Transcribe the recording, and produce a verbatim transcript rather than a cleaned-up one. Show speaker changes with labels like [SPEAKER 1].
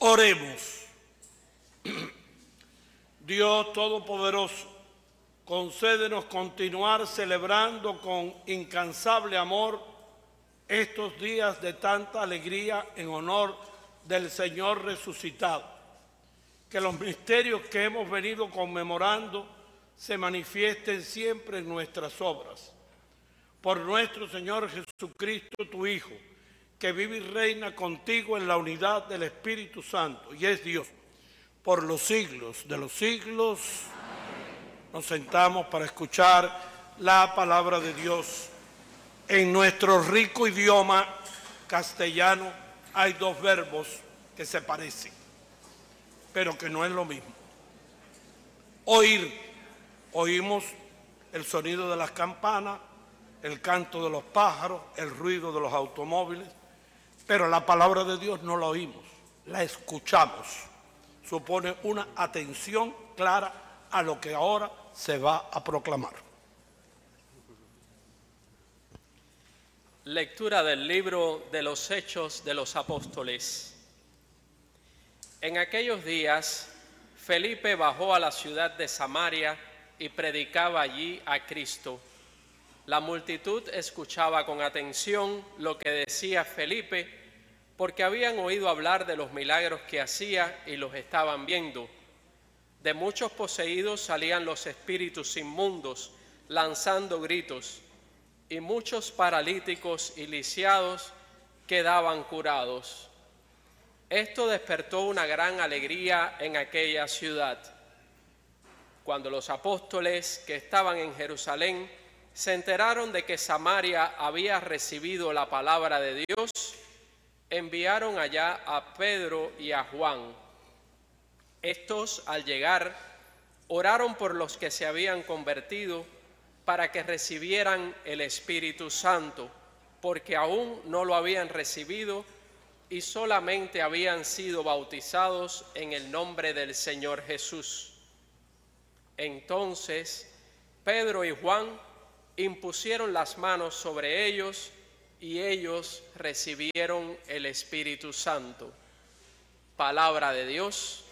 [SPEAKER 1] Oremos. Dios Todopoderoso, concédenos continuar celebrando con incansable amor estos días de tanta alegría en honor del Señor resucitado. Que los misterios que hemos venido conmemorando se manifiesten siempre en nuestras obras. Por nuestro Señor Jesucristo, tu Hijo, que vive y reina contigo en la unidad del Espíritu Santo y es Dios por los siglos de los siglos. Amén. Nos sentamos para escuchar la palabra de Dios. En nuestro rico idioma castellano hay dos verbos que se parecen, pero que no es lo mismo. Oír, oímos el sonido de las campanas, el canto de los pájaros, el ruido de los automóviles, pero la palabra de Dios no la oímos, la escuchamos. Supone una atención clara a lo que ahora se va a proclamar.
[SPEAKER 2] Lectura del libro de los Hechos de los Apóstoles. En aquellos días, Felipe bajó a la ciudad de Samaria y predicaba allí a Cristo. La multitud escuchaba con atención lo que decía Felipe, porque habían oído hablar de los milagros que hacía y los estaban viendo. De muchos poseídos salían los espíritus inmundos, lanzando gritos, y muchos paralíticos y lisiados quedaban curados. Esto despertó una gran alegría en aquella ciudad. Cuando los apóstoles que estaban en Jerusalén se enteraron de que Samaria había recibido la palabra de Dios, enviaron allá a Pedro y a Juan. Estos, al llegar, oraron por los que se habían convertido para que recibieran el Espíritu Santo, porque aún no lo habían recibido y solamente habían sido bautizados en el nombre del Señor Jesús. Entonces, Pedro y Juan impusieron las manos sobre ellos y ellos recibieron el Espíritu Santo. Palabra de Dios.